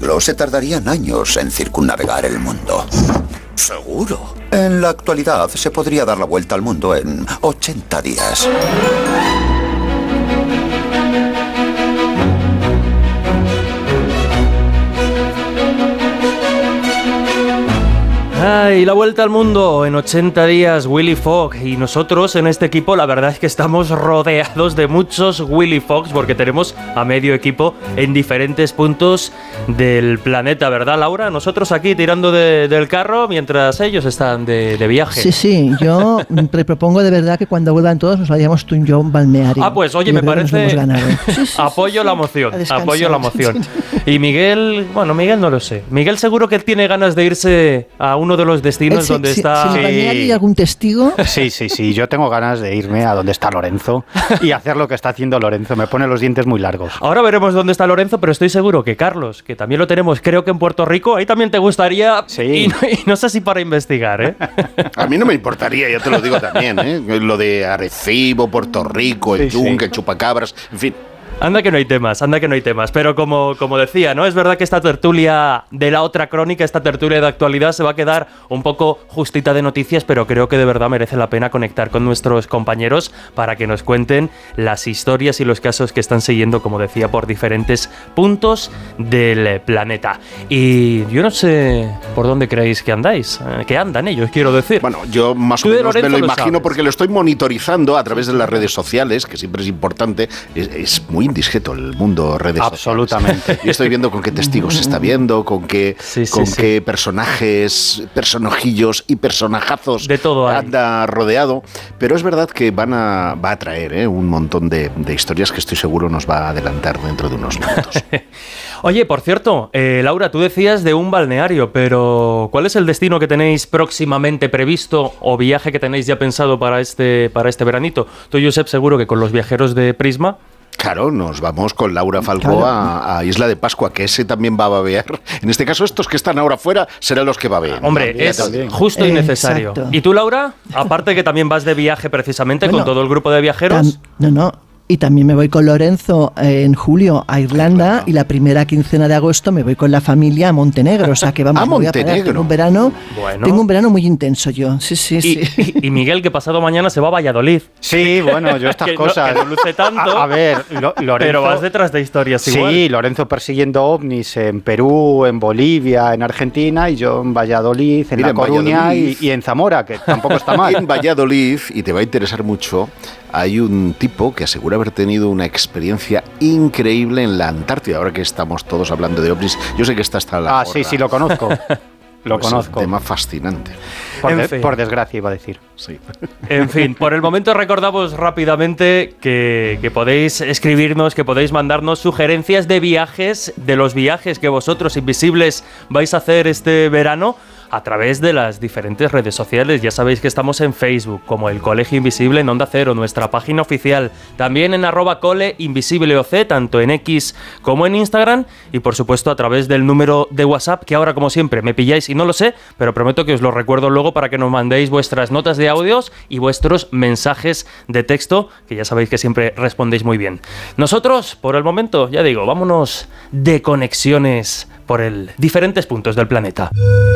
siglo se tardarían años en circunnavegar el mundo. Seguro. En la actualidad se podría dar la vuelta al mundo en 80 días. Y la vuelta al mundo en 80 días, Willy Fogg. Y nosotros en este equipo la verdad es que estamos rodeados de muchos Willy Foggs porque tenemos a medio equipo en diferentes puntos del planeta, ¿verdad, Laura? Nosotros aquí tirando del carro mientras ellos están de viaje. Sí, yo te propongo de verdad que cuando vuelvan todos nos vayamos tú y yo a un balneario. Pues oye, me parece... Apoyo la moción, apoyo la moción. Y Miguel, Miguel no lo sé. Miguel seguro que tiene ganas de irse a uno de los destinos donde está... ¿En el balneario hay algún testigo? Sí, yo tengo ganas de irme a donde está Lorenzo y hacer lo que está haciendo Lorenzo. Me pone los dientes muy largos. Ahora veremos dónde está Lorenzo, pero estoy seguro que Carlos, que también lo tenemos, creo que en Puerto Rico, ahí también te gustaría, sí. y no sé si para investigar, ¿eh? A mí no me importaría, ya te lo digo también, ¿eh? Lo de Arecibo, Puerto Rico, el yunque, el chupacabras, en fin. Anda que no hay temas, pero como decía, ¿no? Es verdad que esta tertulia de la otra crónica, esta tertulia de actualidad se va a quedar un poco justita de noticias, pero creo que de verdad merece la pena conectar con nuestros compañeros para que nos cuenten las historias y los casos que están siguiendo, como decía, por diferentes puntos del planeta. Y yo no sé por dónde creéis que andáis, que andan ellos, quiero decir. Bueno, yo más o menos me lo imagino porque lo estoy monitorizando a través de las redes sociales, que siempre es importante, es muy indiscreto el mundo redes absolutamente. Y estoy viendo con qué testigos se está viendo, con qué personajes, personajillos y personajazos de todo anda rodeado. Pero es verdad que va a traer un montón de historias que estoy seguro nos va a adelantar dentro de unos minutos. Oye, por cierto, Laura, tú decías de un balneario, pero ¿cuál es el destino que tenéis próximamente previsto o viaje que tenéis ya pensado para este veranito? Tú, Josep, seguro que con los viajeros de Prisma... Claro, nos vamos con Laura Falcó a Isla de Pascua, que ese también va a babear. En este caso, estos que están ahora fuera serán los que babeen. Hombre, es justo y necesario. Exacto. ¿Y tú, Laura? Aparte que también vas de viaje precisamente con todo el grupo de viajeros. Y también me voy con Lorenzo en julio a Irlanda, claro. Y la primera quincena de agosto me voy con la familia a Montenegro. O sea que vamos, voy a parar. Tengo un verano muy intenso yo. Sí. Y Miguel, que pasado mañana se va a Valladolid. Sí, bueno, yo estas cosas... Que no luce tanto, a ver, Lorenzo, pero vas detrás de historias igual. Sí, Lorenzo persiguiendo ovnis en Perú, en Bolivia, en Argentina, y yo en Valladolid, en La Coruña y en Zamora, que tampoco está mal. Y en Valladolid, y te va a interesar mucho, hay un tipo que asegura haber tenido una experiencia increíble en la Antártida. Ahora que estamos todos hablando de ovnis, yo sé que está hasta la porra. Sí, lo conozco. Lo conozco. Es un tema fascinante. Por desgracia, iba a decir. Sí. En fin, por el momento recordamos rápidamente que podéis escribirnos, que podéis mandarnos sugerencias de viajes, de los viajes que vosotros, invisibles, vais a hacer este verano a través de las diferentes redes sociales. Ya sabéis que estamos en Facebook como El Colegio Invisible en Onda Cero, nuestra página oficial, también en @coleinvisibleoc, tanto en X como en Instagram, y por supuesto a través del número de WhatsApp, que ahora como siempre me pilláis y no lo sé, pero prometo que os lo recuerdo luego para que nos mandéis vuestras notas de audios y vuestros mensajes de texto, que ya sabéis que siempre respondéis muy bien. Nosotros, por el momento, ya digo, vámonos de conexiones por diferentes puntos del planeta.